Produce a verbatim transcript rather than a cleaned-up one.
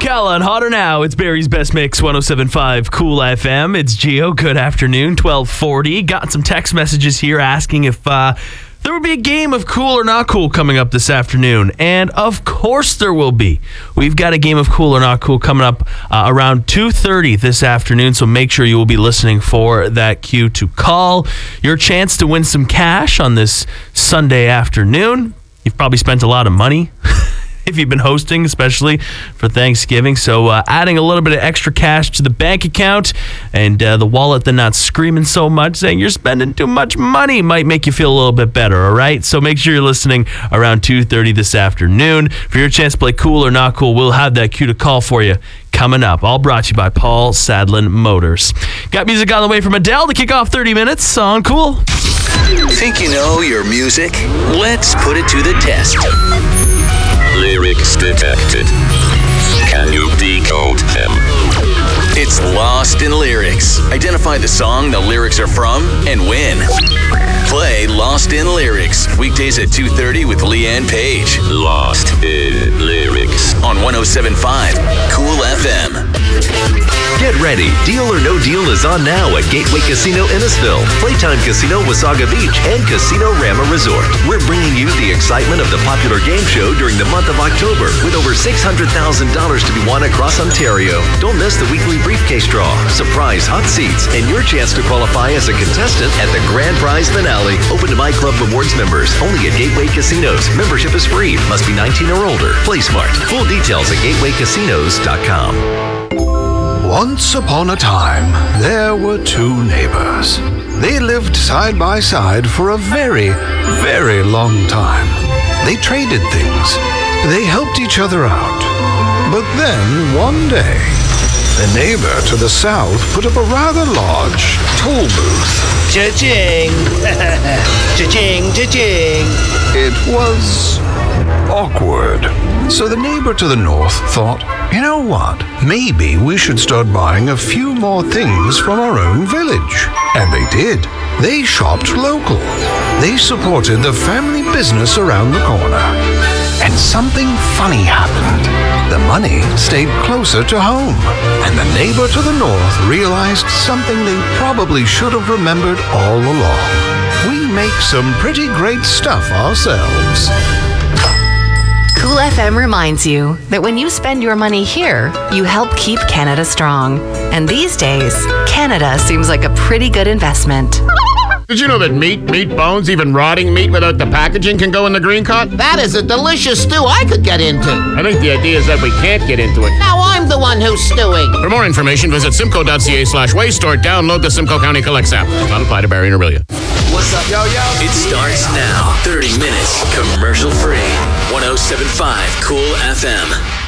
Ocala and Hotter Now. It's Barry's Best Mix, one oh seven point five Cool F M. It's Gio. Good afternoon, twelve forty. Got some text messages here asking if uh, there would be a game of Cool or Not Cool coming up this afternoon. And of course there will be. We've got a game of Cool or Not Cool coming up uh, around two thirty this afternoon, so make sure you will be listening for that cue to call. Your chance to win some cash on this Sunday afternoon. You've probably spent a lot of money if you've been hosting, especially for Thanksgiving. So uh, adding a little bit of extra cash to the bank account and uh, the wallet then not screaming so much, saying you're spending too much money might make you feel a little bit better, all right? So make sure you're listening around two thirty this afternoon. For your chance to play Cool or Not Cool, we'll have that cue to call for you coming up. All brought to you by Paul Sadlin Motors. Got music on the way from Adele to kick off thirty minutes on Cool. Think you know your music? Let's put it to the test. Lyrics detected. Can you decode them? It's Lost in Lyrics. Identify the song the lyrics are from and win. Play Lost in Lyrics weekdays at two thirty with Leanne Page. Lost in Lyrics on one oh seven point five Cool F M. Get ready. Deal or No Deal is on now at Gateway Casino Innisfil, Playtime Casino Wasaga Beach, and Casino Rama Resort. We're bringing you the excitement of the popular game show during the month of October with over six hundred thousand dollars to be won across Ontario. Don't miss the weekly briefcase draw, surprise hot seats, and your chance to qualify as a contestant at the grand prize finale. Open to My Club Rewards members only at Gateway Casinos. Membership is free. Must be nineteen or older. Play smart. Full details at gateway casinos dot com. Once upon a time, there were two neighbors. They lived side by side for a very, very long time. They traded things. They helped each other out. But then, one day, the neighbor to the south put up a rather large toll booth. Cha-ching! Cha-ching, cha-ching! It was awkward. So the neighbor to the north thought, you know what? Maybe we should start buying a few more things from our own village. And they did. They shopped local. They supported the family business around the corner. And something funny happened. The money stayed closer to home. And the neighbor to the north realized something they probably should have remembered all along. We make some pretty great stuff ourselves. Cool F M reminds you that when you spend your money here, you help keep Canada strong. And these days, Canada seems like a pretty good investment. Did you know that meat, meat bones, even rotting meat without the packaging can go in the green cart? That is a delicious stew I could get into. I think the idea is that we can't get into it. Now I'm the one who's stewing. For more information, visit simcoe.ca slash waste or download the Simcoe County Collects app. Not apply to Barrie and Aurelia. What's up, yo, yo? It starts now. thirty minutes, commercial free. one oh seven point five Cool F M.